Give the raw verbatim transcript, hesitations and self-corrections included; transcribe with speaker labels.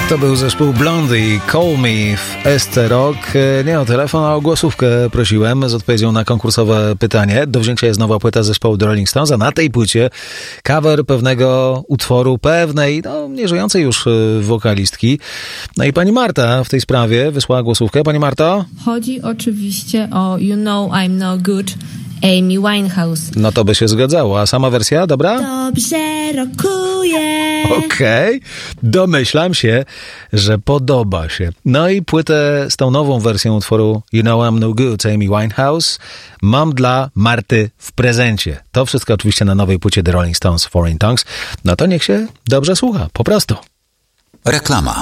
Speaker 1: To był zespół Blondie, Call Me w S C Rock. Nie o telefon, a o głosówkę prosiłem z odpowiedzią na konkursowe pytanie. Do wzięcia jest nowa płyta zespołu The Rolling Stones, a na tej płycie cover pewnego utworu pewnej, no nieżyjącej już wokalistki. No i pani Marta w tej sprawie wysłała głosówkę. Pani Marto?
Speaker 2: Chodzi oczywiście o You Know I'm No Good, Amy Winehouse.
Speaker 1: No to by się zgadzało. A sama wersja, dobra?
Speaker 2: Dobrze rokuje.
Speaker 1: Okej. Okay. Domyślam się, że podoba się. No i płytę z tą nową wersją utworu You Know I'm No Good, Amy Winehouse mam dla Marty w prezencie. To wszystko oczywiście na nowej płycie The Rolling Stones Foreign Tongues. No to niech się dobrze słucha. Po prostu.
Speaker 3: Reklama.